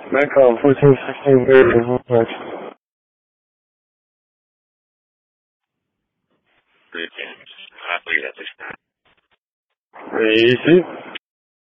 Back on 1416 Bear Bridge. Greetings. Happy at this time. Easy.